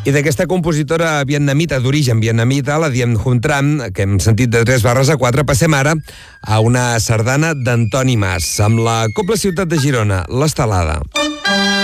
I d'aquesta compositora vietnamita, d'origen vietnamita, la Diem Hun Tran, que hem sentit de 3/4, passem ara a una sardana d'Antoni Mas, amb la Cobla Ciutat de Girona, l'Estelada.